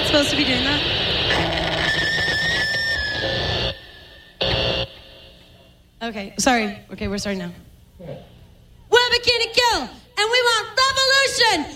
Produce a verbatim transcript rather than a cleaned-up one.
supposed to be doing that? Okay, sorry. Okay, we're starting now. We're Bikini Kill, and we want revolution!